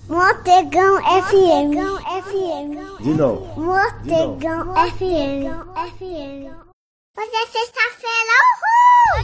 Mortegão FM. De novo. Mortegão FM. Hoje é sexta-feira, uhul!